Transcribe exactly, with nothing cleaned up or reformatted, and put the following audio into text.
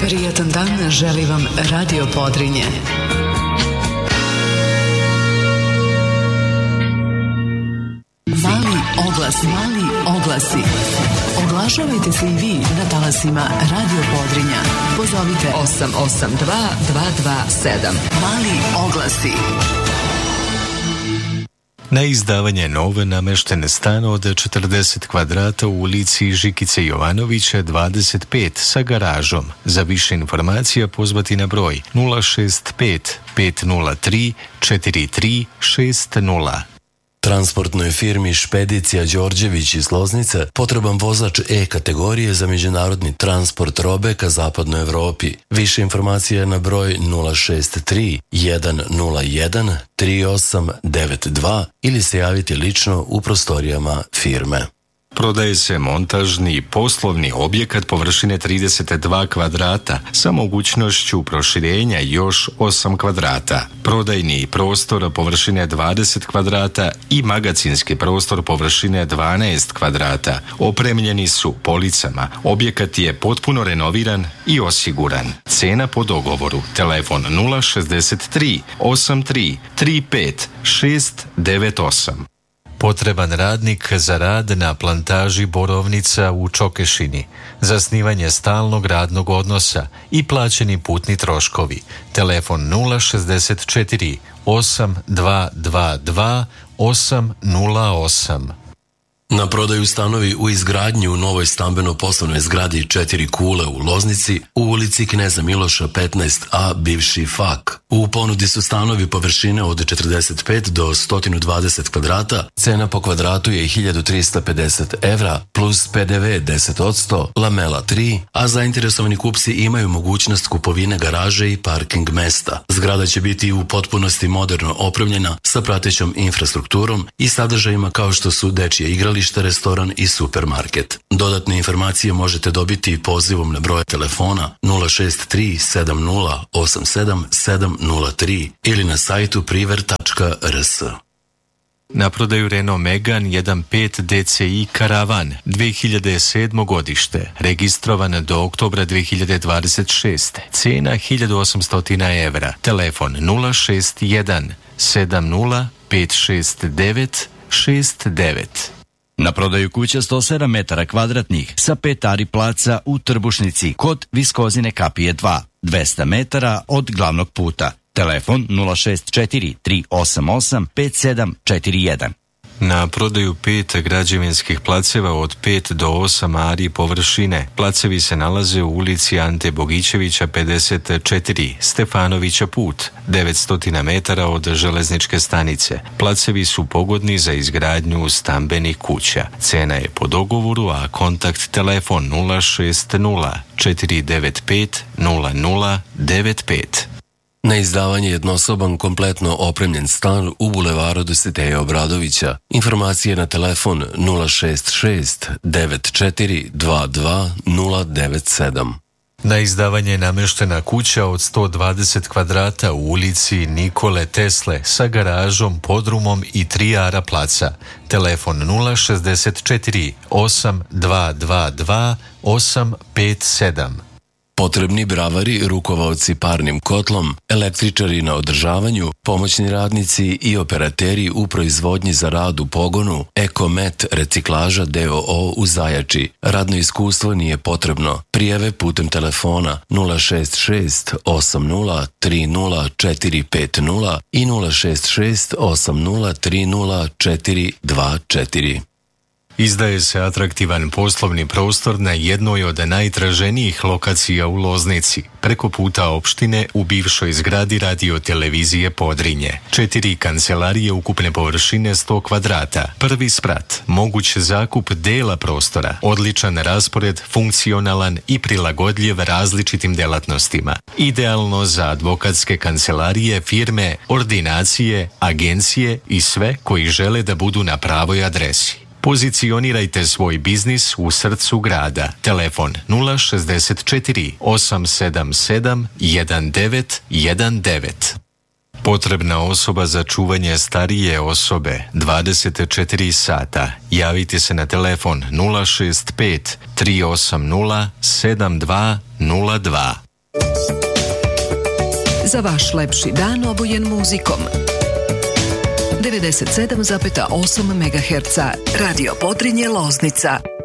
Prijatan dan želi vam Radio Podrinje. Mali oglas, mali oglasi. Oglašavajte se i vi na talasima Radio Podrinja. Pozovite osam osam dva dva dva sedam. Mali oglasi. Na izdavanje nove namešten stan od četrdeset kvadrata u ulici Žikice Jovanovića dvadeset pet sa garažom. Za više informacija pozvati na broj nula šest pet pet nula tri četiri tri šest nula. Transportnoj firmi Špedicija Đorđević iz Loznice potreban vozač E kategorije za međunarodni transport robe ka zapadnoj Evropi. Više informacija na broj nula šest tri jedan nula jedan tri osam devet dva ili se javiti lično u prostorijama firme. Prodaje se montažni poslovni objekat površine trideset dva kvadrata sa mogućnošću proširenja još osam kvadrata. Prodajni prostor površine dvadeset kvadrata i magacinski prostor površine dvanaest kvadrata. Opremljeni su policama. Objekat je potpuno renoviran i osiguran. Cena po dogovoru. Telefon nula šest tri osam tri tri pet šest devet osam. Potreban radnik za rad na plantaži borovnica u Čokešini, zasnivanje stalnog radnog odnosa i plaćeni putni troškovi. Telefon nula šest četiri osam dva dva dva osam nula osam. Na prodaju stanovi u izgradnji u novoj stambeno-poslovnoj zgradi Četiri kule u Loznici u ulici Kneza Miloša petnaest a, bivši Fak. U ponudi su stanovi površine od četrdeset pet do sto dvadeset kvadrata, cena po kvadratu je hiljadu trista pedeset evra plus P D V deset posto, lamela tri, a zainteresovani kupci imaju mogućnost kupovine garaže i parking mesta. Zgrada će biti u potpunosti moderno opremljena sa pratećom infrastrukturom i sadržajima kao što su dečje igralište, restoran i supermarket. Dodatne informacije možete dobiti pozivom na broj telefona nula šest tri sedam nula osam sedam sedam nula tri ili na sajtu priver tačka r s. Na prodaju Renault Megane jedan pet D C I Karavan dve hiljade sedmo godište, registrovan do oktobra dve hiljade dvadeset šeste. Cena hiljadu osamsto evra. Telefon nula šest jedan sedam nula pet šest devet šest devet. Na prodaju kuća sto sedam metara kvadratnih sa pet ari placa u Trbušnici kod Viskozine kapije dva, dvesta metara od glavnog puta. Telefon nula šest četiri tri osam osam pet sedam četiri jedan. Na prodaju pet građevinskih placeva od pet do osam ari površine. Placevi se nalaze u ulici Ante Bogićevića pedeset četiri, Stefanovića put, devetsto metara od železničke stanice. Placevi su pogodni za izgradnju stambenih kuća. Cena je po dogovoru, a kontakt telefon nula šest nula četiri devet pet nula nula devet pet. Na izdavanje jednosoban kompletno opremljen stan u bulevaru Dositeja Obradovića. Informacije na telefon nula šest šest devet četiri dva dva nula devet sedam. Na izdavanje je nameštena kuća od sto dvadeset kvadrata u ulici Nikole Tesle sa garažom, podrumom i tri ara placa. Telefon nula šest četiri osam dva dva dva osam pet sedam. Potrebni bravari, rukovaoci parnim kotlom, električari na održavanju, pomoćni radnici i operateri u proizvodnji za rad u pogonu, Ekomet reciklaža D O O u Zajači. Radno iskustvo nije potrebno. Prijave putem telefona nula šest šest osam nula tri nula četiri pet nula i nula šest šest osam nula tri nula četiri dva četiri. Izdaje se atraktivan poslovni prostor na jednoj od najtraženijih lokacija u Loznici, preko puta opštine u bivšoj zgradi radio televizije Podrinje. Četiri kancelarije ukupne površine sto kvadrata, prvi sprat, moguć zakup dela prostora, odličan raspored, funkcionalan i prilagodljiv različitim delatnostima. Idealno za advokatske kancelarije, firme, ordinacije, agencije i sve koji žele da budu na pravoj adresi. Pozicionirajte svoj biznis u srcu grada. Telefon nula šest četiri osam sedam sedam jedan devet jedan devet. Potrebna osoba za čuvanje starije osobe dvadeset četiri sata. Javite se na telefon nula šest pet tri osam nula sedam dva nula dva. Za vaš lepši dan obojen muzikom. devedeset sedam zarez osam megaherca Radio Podrinje Loznica.